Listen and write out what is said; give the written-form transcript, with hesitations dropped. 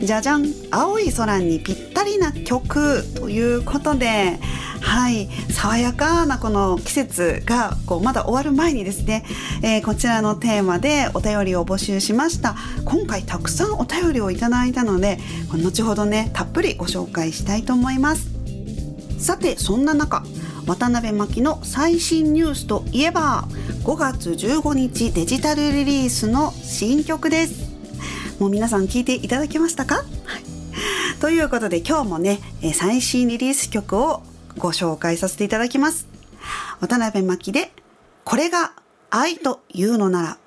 じゃじゃん、青い空にぴったりな曲ということで、はい、爽やかなこの季節がまだ終わる前にですね、こちらのテーマでお便りを募集しました。今回たくさんお便りをいただいたので、後ほどねたっぷりご紹介したいと思います。さて、そんな中、渡辺真希の最新ニュースといえば5月15日デジタルリリースの新曲です。もう皆さん聞いていただけましたか？ということで今日もね、最新リリース曲をご紹介させていただきます。渡辺真希でこれが愛というのなら。